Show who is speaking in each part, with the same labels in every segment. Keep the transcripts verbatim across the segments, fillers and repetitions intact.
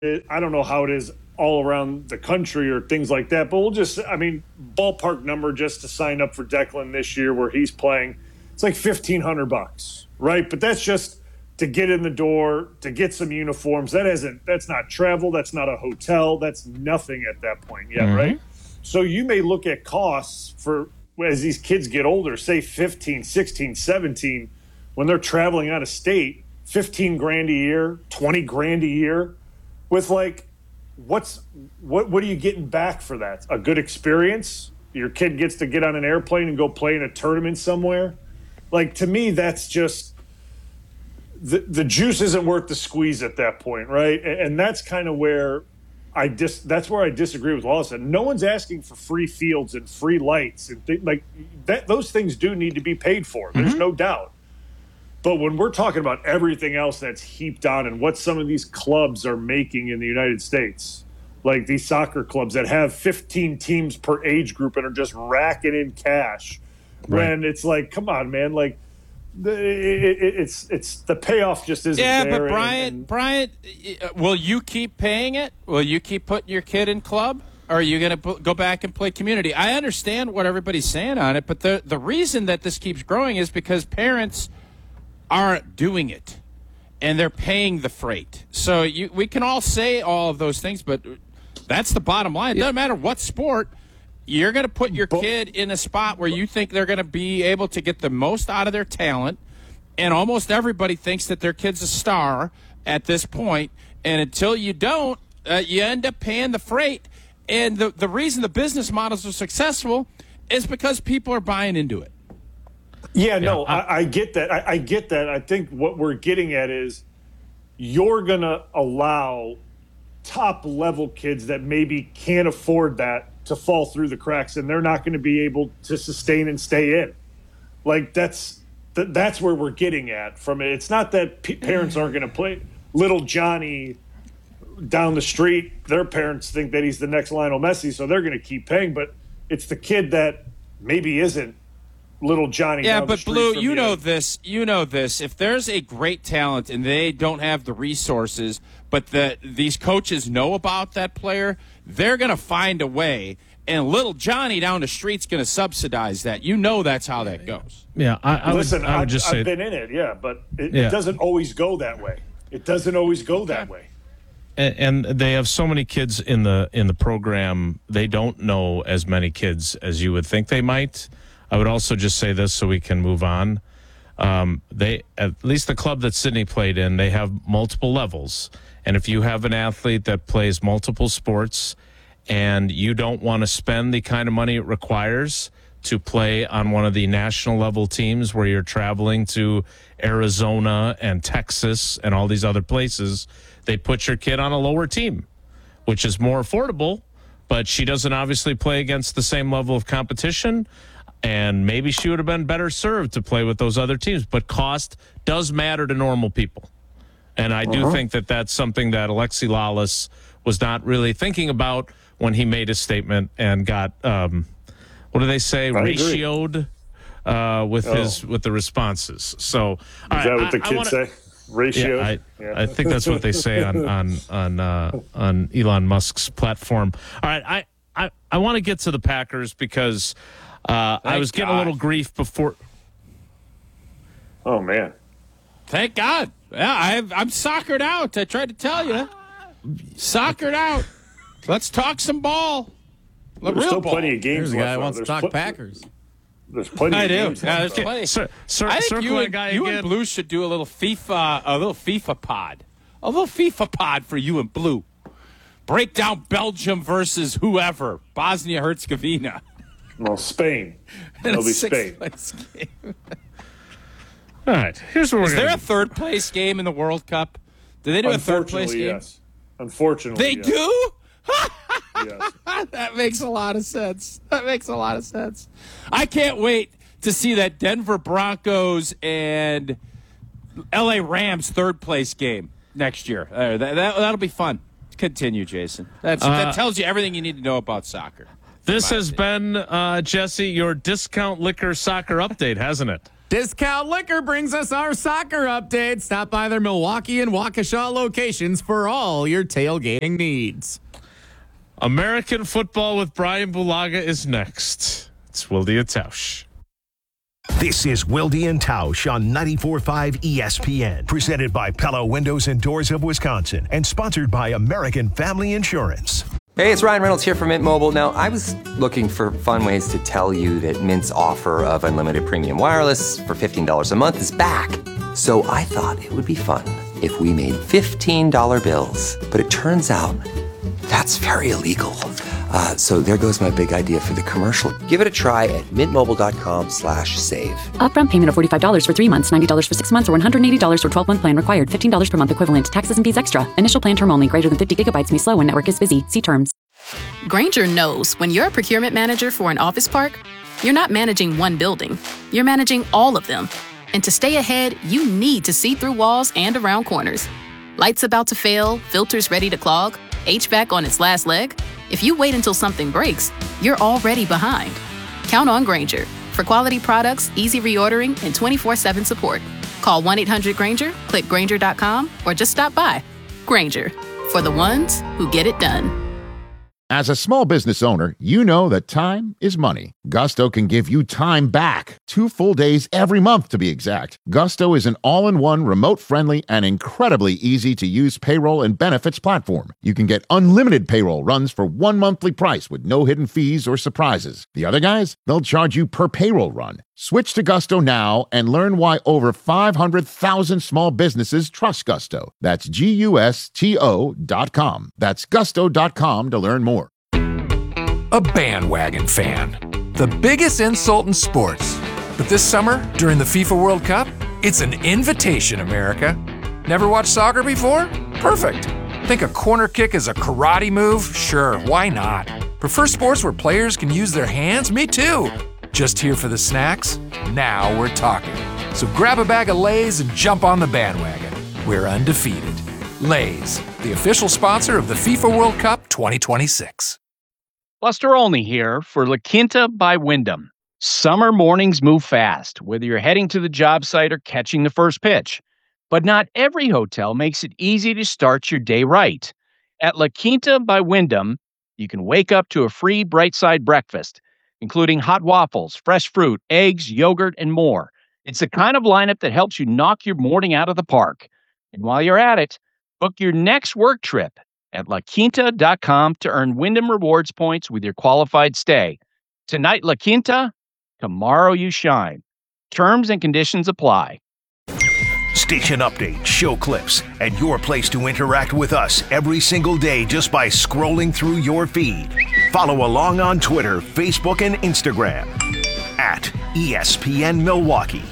Speaker 1: I don't know how it is all around the country or things like that, but we'll just, I mean, ballpark number just to sign up for Declan this year where he's playing, it's like fifteen hundred bucks, right? But that's just to get in the door, to get some uniforms. That isn't, that's not travel. That's not a hotel. That's nothing at that point yet, mm-hmm. right? So you may look at costs for, as these kids get older, say fifteen, sixteen, seventeen, when they're traveling out of state, fifteen grand a year, twenty grand a year, with like, what's what what are you getting back for that? A good experience? Your kid gets to get on an airplane and go play in a tournament somewhere? Like, to me, that's just the the juice isn't worth the squeeze at that point, right? And, and that's kind of where I dis that's where I disagree with Wallace. No one's asking for free fields and free lights and th- like that. Those things do need to be paid for. There's mm-hmm. no doubt. But when we're talking about everything else that's heaped on and what some of these clubs are making in the United States, like these soccer clubs that have fifteen teams per age group and are just racking in cash, right. when it's like, come on, man, like the, it, it, it's it's the payoff just isn't
Speaker 2: yeah,
Speaker 1: there.
Speaker 2: Yeah, but Bryant,
Speaker 1: and, and,
Speaker 2: Bryant, will you keep paying it? Will you keep putting your kid in club? Or are you going to go back and play community? I understand what everybody's saying on it, but the the reason that this keeps growing is because parents aren't doing it, and they're paying the freight. So you, we can all say all of those things, but that's the bottom line. It doesn't matter what sport. You're going to put your kid in a spot where you think they're going to be able to get the most out of their talent, and almost everybody thinks that their kid's a star at this point, and until you don't, uh, you end up paying the freight. And the, the reason the business models are successful is because people are buying into it.
Speaker 1: Yeah, no, yeah. I, I get that. I, I get that. I think what we're getting at is you're going to allow top-level kids that maybe can't afford that to fall through the cracks, and they're not going to be able to sustain and stay in. Like, that's th- that's where we're getting at from it. It's not that p- parents aren't going to play. Little Johnny down the street, their parents think that he's the next Lionel Messi, so they're going to keep paying, but it's the kid that maybe isn't little Johnny.
Speaker 2: Yeah,
Speaker 1: down
Speaker 2: but
Speaker 1: the street
Speaker 2: Blue,
Speaker 1: from
Speaker 2: you know this. You know this. If there's a great talent and they don't have the resources, but the these coaches know about that player, they're going to find a way. And little Johnny down the street's going to subsidize that. You know that's how that goes.
Speaker 3: Yeah, I, I
Speaker 1: listen.
Speaker 3: Would, I would
Speaker 1: I've,
Speaker 3: just
Speaker 1: I've
Speaker 3: say,
Speaker 1: been in it. Yeah, but it,
Speaker 3: yeah.
Speaker 1: it doesn't always go that way. It doesn't always go that way.
Speaker 3: And they have so many kids in the in the program. They don't know as many kids as you would think they might. I would also just say this so we can move on. Um, they, at least the club that Sydney played in, they have multiple levels. And if you have an athlete that plays multiple sports and you don't want to spend the kind of money it requires to play on one of the national level teams where you're traveling to Arizona and Texas and all these other places, they put your kid on a lower team, which is more affordable, but she doesn't obviously play against the same level of competition. And maybe she would have been better served to play with those other teams. But cost does matter to normal people. And I do uh-huh. think that that's something that Alexi Lalas was not really thinking about when he made his statement and got, um, what do they say, I ratioed uh, with oh. his with the responses. So,
Speaker 1: Is that
Speaker 3: right,
Speaker 1: what the
Speaker 3: I,
Speaker 1: kids
Speaker 3: I wanna,
Speaker 1: say? Ratio?
Speaker 3: Yeah, I,
Speaker 1: yeah.
Speaker 3: I think that's what they say on on on, uh, on Elon Musk's platform. All right, I, I, I want to get to the Packers because – Uh, I was getting God. a little grief before.
Speaker 1: Oh, man.
Speaker 2: Thank God. Yeah, I've, I'm soccered out. I tried to tell you. Soccered out. Let's talk some ball. The
Speaker 1: There's
Speaker 2: real
Speaker 1: still
Speaker 2: ball.
Speaker 1: plenty of games
Speaker 4: There's a
Speaker 1: left.
Speaker 4: guy who wants
Speaker 1: there's
Speaker 4: to talk
Speaker 1: pl-
Speaker 4: Packers.
Speaker 1: There's plenty
Speaker 2: I
Speaker 1: of
Speaker 2: do.
Speaker 1: games
Speaker 2: Yeah,
Speaker 1: left.
Speaker 2: there's plenty.
Speaker 3: Cir- cir-
Speaker 2: I think you, and,
Speaker 3: guy
Speaker 2: you
Speaker 3: again.
Speaker 2: and Blue should do a little FIFA, a little FIFA pod. A little FIFA pod for you and Blue. Break down Belgium versus whoever. Bosnia-Herzegovina.
Speaker 1: Well, Spain. It'll be Spain.
Speaker 3: All right. Here's what we're
Speaker 2: Is
Speaker 3: gonna
Speaker 2: there a
Speaker 3: do.
Speaker 2: third place game in the World Cup? Do they do a third place game?
Speaker 1: Yes. Unfortunately,
Speaker 2: They
Speaker 1: yes.
Speaker 2: do?
Speaker 1: Yes.
Speaker 2: That makes a lot of sense. That makes a lot of sense. I can't wait to see that Denver Broncos and L A Rams third place game next year. Uh, that, that, that'll be fun. Continue, Jason. That's, uh, that tells you everything you need to know about soccer.
Speaker 3: This has been, uh, Jesse, your discount liquor soccer update, hasn't it?
Speaker 4: Discount Liquor brings us our soccer update. Stop by their Milwaukee and Waukesha locations for all your tailgating needs.
Speaker 3: American football with Brian Bulaga is next. It's Wilde and Tausch.
Speaker 5: This is Wilde and Tausch on ninety-four point five E S P N, presented by Pella Windows and Doors of Wisconsin, and sponsored by American Family Insurance.
Speaker 6: Hey, it's Ryan Reynolds here from Mint Mobile. Now, I was looking for fun ways to tell you that Mint's offer of unlimited premium wireless for fifteen dollars a month is back. So I thought it would be fun if we made fifteen dollar bills. But it turns out that's very illegal. Uh, so there goes my big idea for the commercial. Give it a try at mintmobile.com slash save.
Speaker 7: Upfront payment of forty-five dollars for three months, ninety dollars for six months, or one hundred eighty dollars for twelve-month plan required. fifteen dollars per month equivalent. Taxes and fees extra. Initial plan term only. Greater than fifty gigabytes may slow when network is busy. See terms.
Speaker 8: Grainger knows when you're a procurement manager for an office park, you're not managing one building. You're managing all of them. And to stay ahead, you need to see through walls and around corners. Lights about to fail, filters ready to clog, H V A C on its last leg. If you wait until something breaks, you're already behind. Count on Grainger for quality products, easy reordering, and twenty-four seven support. Call one eight hundred Grainger, click Grainger dot com, or just stop by. Grainger, for the ones who get it done.
Speaker 9: As a small business owner, you know that time is money. Gusto can give you time back. Two full days every month, to be exact. Gusto is an all-in-one, remote-friendly, and incredibly easy-to-use payroll and benefits platform. You can get unlimited payroll runs for one monthly price with no hidden fees or surprises. The other guys, they'll charge you per payroll run. Switch to Gusto now and learn why over five hundred thousand small businesses trust Gusto. That's G U S T O dot com. That's gusto dot com to learn more.
Speaker 10: A bandwagon fan. The biggest insult in sports. But this summer, during the FIFA World Cup, it's an invitation, America. Never watched soccer before? Perfect. Think a corner kick is a karate move? Sure, why not? Prefer sports where players can use their hands? Me too. Just here for the snacks? Now we're talking. So grab a bag of Lay's and jump on the bandwagon. We're undefeated. Lay's, the official sponsor of the FIFA World Cup twenty twenty-six.
Speaker 11: Buster Olney here for La Quinta by Wyndham. Summer mornings move fast, whether you're heading to the job site or catching the first pitch. But not every hotel makes it easy to start your day right. At La Quinta by Wyndham, you can wake up to a free Bright Side breakfast, including hot waffles, fresh fruit, eggs, yogurt, and more. It's the kind of lineup that helps you knock your morning out of the park. And while you're at it, book your next work trip at la quinta dot com to earn Wyndham Rewards points with your qualified stay. Tonight, La Quinta, tomorrow you shine. Terms and conditions apply.
Speaker 5: Station updates, show clips, and your place to interact with us every single day just by scrolling through your feed. Follow along on Twitter, Facebook, and Instagram at E S P N Milwaukee.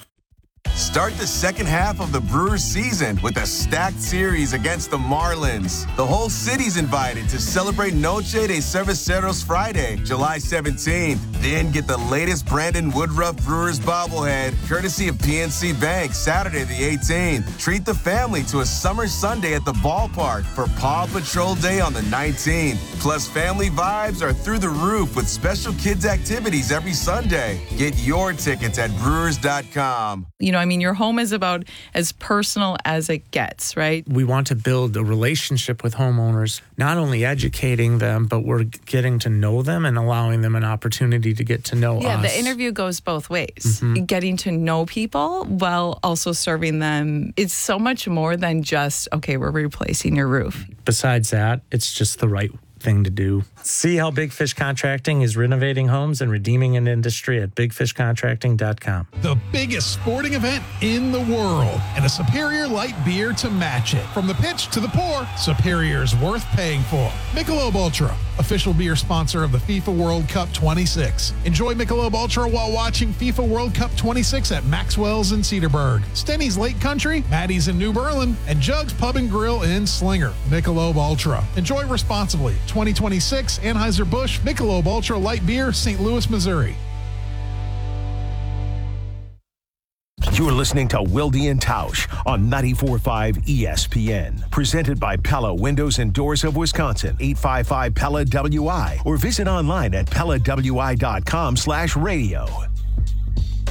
Speaker 12: Start the second half of the Brewers season with a stacked series against the Marlins. The whole city's invited to celebrate Noche de Cerveceros Friday, July seventeenth. Then get the latest Brandon Woodruff Brewers bobblehead, courtesy of P N C Bank, Saturday the eighteenth. Treat the family to a summer Sunday at the ballpark for Paw Patrol Day on the nineteenth. Plus, family vibes are through the roof with special kids activities every Sunday. Get your tickets at brewers dot com.
Speaker 13: You know, I mean, your home is about as personal as it gets, right?
Speaker 14: We want to build a relationship with homeowners, not only educating them, but we're getting to know them and allowing them an opportunity to get to know
Speaker 13: yeah,
Speaker 14: us.
Speaker 13: The interview goes both ways.
Speaker 14: Mm-hmm.
Speaker 13: Getting to know people while also serving them. It's so much more than just, okay, we're replacing your roof.
Speaker 14: Besides that, it's just the right thing to do. See how Big Fish Contracting is renovating homes and redeeming an industry at big fish contracting dot com.
Speaker 15: The biggest sporting event in the world, and a Superior light beer to match it. From the pitch to the pour, Superior's worth paying for. Michelob Ultra, official beer sponsor of the FIFA World Cup twenty-six. Enjoy Michelob Ultra while watching FIFA World Cup twenty-six at Maxwell's in Cedarburg, Stenny's Lake Country, Maddie's in New Berlin, and Jugs Pub and Grill in Slinger. Michelob Ultra. Enjoy responsibly. twenty twenty-six Anheuser-Busch Michelob Ultra Light Beer, Saint Louis, Missouri.
Speaker 5: You're listening to Wilde and Tausch on ninety-four point five E S P N. Presented by Pella Windows and Doors of Wisconsin, eight five five Pella W I, or visit online at pella w i dot com slash radio.